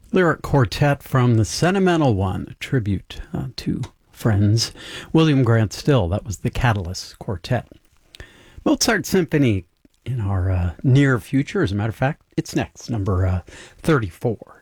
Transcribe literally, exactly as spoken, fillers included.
Lyric quartet from the Sentimental One, a tribute uh, to friends. William Grant Still, that was the Catalyst Quartet. Mozart Symphony in our uh, near future, as a matter of fact, it's next, number uh, thirty-four.